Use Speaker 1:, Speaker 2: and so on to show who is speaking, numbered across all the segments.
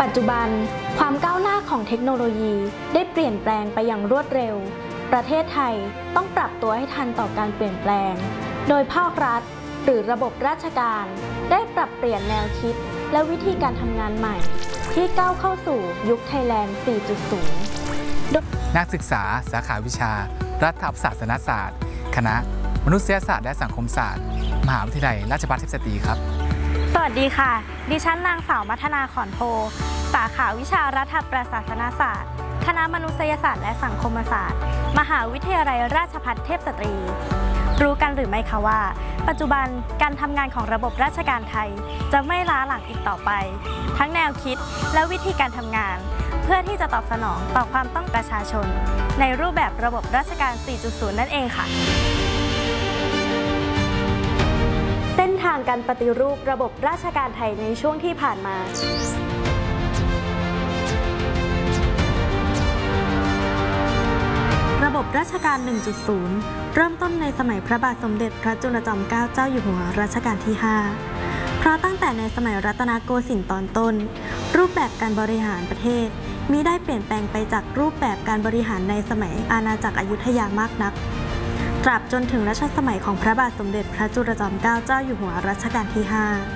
Speaker 1: ปัจจุบันความก้าวหน้าของเทคโนโลยีได้เปลี่ยนแปลงไปอย่างรวดเร็วประเทศไทยต้องปรับตัวให้ทันต่อการเปลี่ยนแปลงโดยภาครัฐหรือระบบราชการได้ปรับเปลี่ยนแนวคิดและวิธีการทำงานใหม่ที่ก้าวเข้าสู่ยุคไทยแลนด์ 4.0
Speaker 2: นักศึกษาสาขาวิชารัฐศาสนศาสตร์คณะมนุษยศาสตร์และสังคมศาสตร์มหาวิทยาลัยราชภัฏเทพสตรีครับ
Speaker 1: สวัสดีค่ะดิฉันนางสาวมัทนาขอนโพสาขาวิชารัฐประศาสนศาสตร์คณะมนุษยศาสตร์และสังคมศาสตร์มหาวิทยาลัยราชภัฏเทพสตรีรู้กันหรือไม่คะว่าปัจจุบันการทำงานของระบบราชการไทยจะไม่ล้าหลังอีกต่อไปทั้งแนวคิดและวิธีการทำงานเพื่อที่จะตอบสนองต่อความต้องประชาชนในรูปแบบระบบราชการ 4.0 นั่นเองค่ะเส้นทางการปฏิรูประบบราชการไทยในช่วงที่ผ่านมาระบบราชการ 1.0 เริ่มต้นในสมัยพระบาทสมเด็จพระจุลจอมเกล้าเจ้าอยู่หัวรัชกาลที่ 5 เพราะตั้งแต่ในสมัยรัตนโกสินทร์ตอนต้นรูปแบบการบริหารประเทศมิได้เปลี่ยนแปลงไปจากรูปแบบการบริหารในสมัยอาณาจักรอยุธยามากนักตราบจนถึงรัชสมัยของพระบาทสมเด็จพระจุลจอมเกล้าเจ้าอยู่หัวรัชกาลที่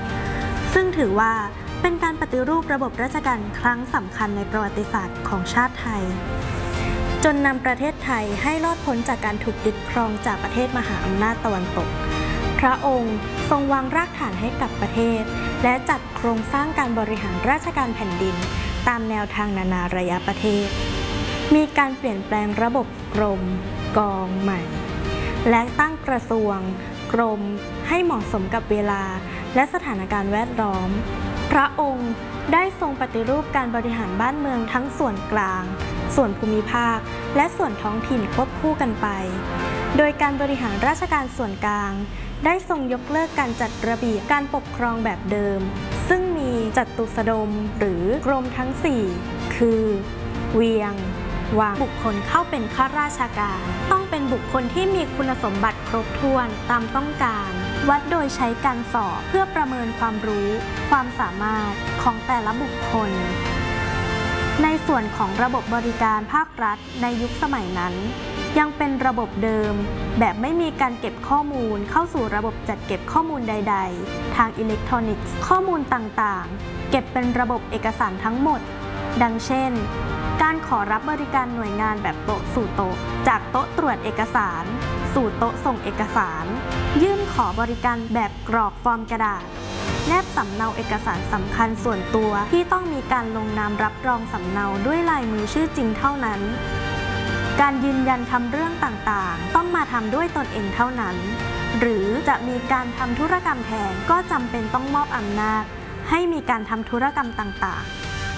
Speaker 1: 5 ซึ่งถือว่าเป็นการปฏิรูประบบราชการครั้งสำคัญในประวัติศาสตร์ของชาติไทยจนนำประเทศไทยให้รอดพ้นจากการถูกยึดครองจากประเทศมหาอำนาจตะวันตกพระองค์ทรงวางรากฐานให้กับประเทศและจัดโครงสร้างการบริหารราชการแผ่นดินตามแนวทางนานาระยะประเทศมีการเปลี่ยนแปลงระบบกรมกองใหม่และตั้งกระทรวงกรมให้เหมาะสมกับเวลาและสถานการณ์แวดล้อมพระองค์ได้ทรงปฏิรูปการบริหารบ้านเมืองทั้งส่วนกลางส่วนภูมิภาคและส่วนท้องถิ่นควบคู่กันไปโดยการบริหารราชการส่วนกลางได้ทรงยกเลิกการจัดระเบียบการปกครองแบบเดิมซึ่งมีจัตุสดมหรือกรมทั้ง 4คือเวียงวังบุคคลเข้าเป็นข้าราชการต้องเป็นบุคคลที่มีคุณสมบัติครบถ้วนตามต้องการวัดโดยใช้การสอบเพื่อประเมินความรู้ความสามารถของแต่ละบุคคลในส่วนของระบบบริการภาครัฐในยุคสมัยนั้นยังเป็นระบบเดิมแบบไม่มีการเก็บข้อมูลเข้าสู่ระบบจัดเก็บข้อมูลใดๆทางอิเล็กทรอนิกส์ข้อมูลต่างๆเก็บเป็นระบบเอกสารทั้งหมดดังเช่นการขอรับบริการหน่วยงานแบบโต๊ะสู่โต๊ะจากโต๊ะตรวจเอกสารสู่โต๊ะส่งเอกสารยื่นขอบริการแบบกรอกฟอร์มกระดาษแนบสำเนาเอกสารสำคัญส่วนตัวที่ต้องมีการลงนามรับรองสำเนาด้วยลายมือชื่อจริงเท่านั้นการยืนยันทำเรื่องต่างๆต้องมาทำด้วยตนเองเท่านั้นหรือจะมีการทำธุรกรรมแทนก็จำเป็นต้องมอบอำนาจให้มีการทำธุรกรรมต่างๆ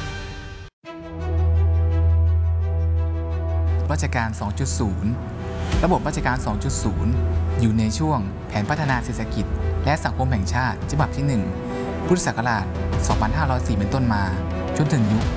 Speaker 2: ราชการ 2.0 ระบบราชการ 2.0 อยู่ในช่วงแผนพัฒนาเศรษฐกิจและสังคมแห่งชาติฉบับที่ 1 พุทธศักราช 2504 เป็นต้นมาจนถึงยุค